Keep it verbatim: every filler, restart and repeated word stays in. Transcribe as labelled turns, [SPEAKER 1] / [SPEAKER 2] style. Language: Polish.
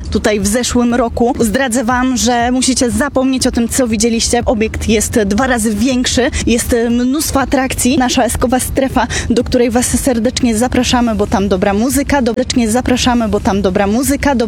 [SPEAKER 1] tutaj w zeszłym roku. Zdradzę wam, że musicie zapomnieć o tym, co widzieliście. Obiekt jest dwa razy większy, jest mnóstwo atrakcji. Nasza Eskowa Strefa, do której was serdecznie zapraszamy, bo tam dobra muzyka, serdecznie zapraszamy, bo tam dobra muzyka.